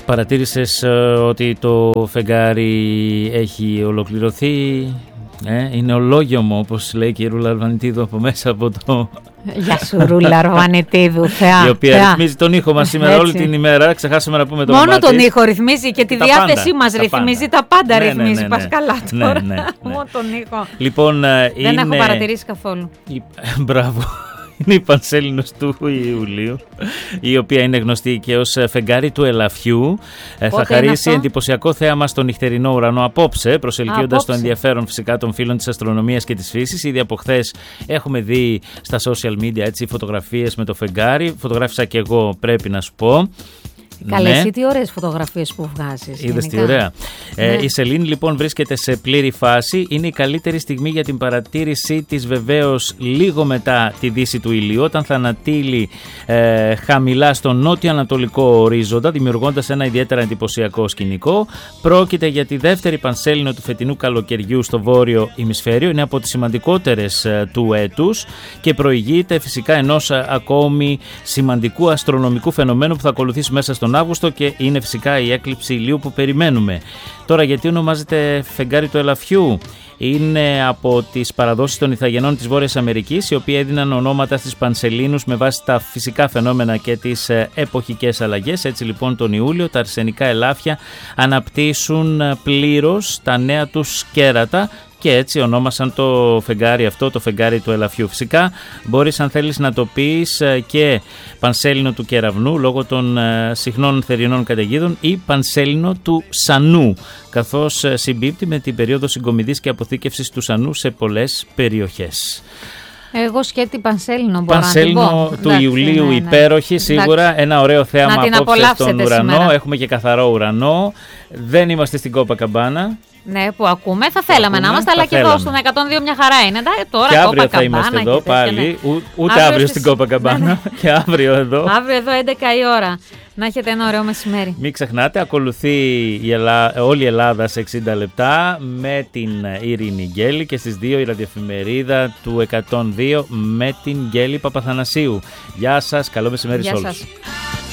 Παρατήρησες ότι το φεγγάρι έχει ολοκληρωθεί? Είναι ολόγιομο, όπως λέει και η Ρούλα Αρβανιτίδου από μέσα από το... Γεια σου Ρούλα Αρβανιτίδου, θεά. Η οποία ρυθμίζει τον ήχο μας σήμερα όλη την ημέρα. Ξεχάσαμε να πούμε το μόνο τον ήχο ρυθμίζει και τη διάθεσή μας ρυθμίζει. Τα πάντα ρυθμίζει, Πασκαλά τώρα. Μόνο τον ήχο. Λοιπόν, δεν έχω παρατηρήσει καθόλου. Μπράβο. Είναι η Πανσέλινος του Ιουλίου, η οποία είναι γνωστή και ως φεγγάρι του ελαφιού. Θα χαρίσει εντυπωσιακό θέαμα στο νυχτερινό ουρανό απόψε, προσελκύοντας το ενδιαφέρον φυσικά των φίλων της αστρονομίας και της φύσης. Ήδη από χθες έχουμε δει στα social media φωτογραφίες με το φεγγάρι. Φωτογράφησα και εγώ, πρέπει να σου πω. Καλέ, εσύ τι ωραίες φωτογραφίες που βγάζεις. Είδες τι ωραία. Η Σελήνη λοιπόν βρίσκεται σε πλήρη φάση. Είναι η καλύτερη στιγμή για την παρατήρησή της βεβαίως λίγο μετά τη δύση του ηλίου, όταν θα ανατείλει χαμηλά στον νότιο-ανατολικό ορίζοντα, δημιουργώντας ένα ιδιαίτερα εντυπωσιακό σκηνικό. Πρόκειται για τη δεύτερη πανσέλινο του φετινού καλοκαιριού στο βόρειο ημισφαίριο. Είναι από τις σημαντικότερες του έτους και προηγείται φυσικά ενός ακόμη σημαντικού αστρονομικού φαινομένου που θα ακολουθήσει μέσα στον Αύγουστο, και είναι φυσικά η έκλειψη ηλίου που περιμένουμε. Τώρα, γιατί ονομάζεται φεγγάρι του ελαφιού? Είναι από τις παραδόσεις των Ιθαγενών της Βόρειας Αμερικής, οι οποίοι έδιναν ονόματα στις πανσελίνους με βάση τα φυσικά φαινόμενα και τις εποχικές αλλαγές. Έτσι λοιπόν τον Ιούλιο τα αρσενικά ελάφια αναπτύσσουν πλήρως τα νέα τους κέρατα, και έτσι ονόμασαν το φεγγάρι αυτό το φεγγάρι του ελαφιού. Φυσικά μπορείς, αν θέλεις, να το πεις και πανσέλινο του κεραυνού λόγω των συχνών θερινών καταιγίδων, ή πανσέλινο του σανού, καθώς συμπίπτει με την περίοδο συγκομιδής και αποθήκευσης του σανού σε πολλές περιοχές. Εγώ σκέτη πανσέλινο μπορώ πανσέλινο να την πω. Του Ιουλίου, υπέροχη σίγουρα. Ένα ωραίο θέαμα απόψε στον ουρανό. Σήμερα. Έχουμε και καθαρό ουρανό. Δεν είμαστε στην Κόπακαμπάνα. Ναι, που ακούμε, θα θέλαμε να είμαστε, αλλά και εδώ στον 102 μια χαρά είναι. Τώρα και αύριο θα είμαστε εδώ πάλι, ούτε αύριο στην Κόπακαμπάνα, και αύριο εδώ. Αύριο εδώ 11 η ώρα. Να έχετε ένα ωραίο μεσημέρι. Μην ξεχνάτε, ακολουθεί όλη η Ελλάδα σε 60 λεπτά με την Ειρήνη Γκέλη, και στις 2 η ραδιοεφημερίδα του 102 με την Γκέλη Παπαθανασίου. Γεια σας, καλό μεσημέρι σε όλους.